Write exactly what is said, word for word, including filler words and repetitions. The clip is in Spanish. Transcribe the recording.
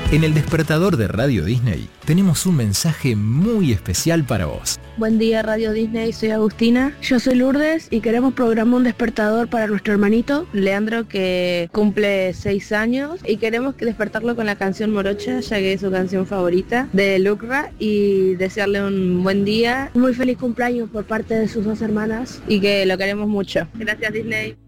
En el despertador de Radio Disney tenemos un mensaje muy especial para vos. Buen día Radio Disney, soy Agustina. Yo soy Lourdes y queremos programar un despertador para nuestro hermanito, Leandro, que cumple seis años. Y queremos que despertarlo con la canción Morocha, ya que es su canción favorita, de Lucra. Y desearle un buen día, un muy feliz cumpleaños por parte de sus dos hermanas y que lo queremos mucho. Gracias Disney.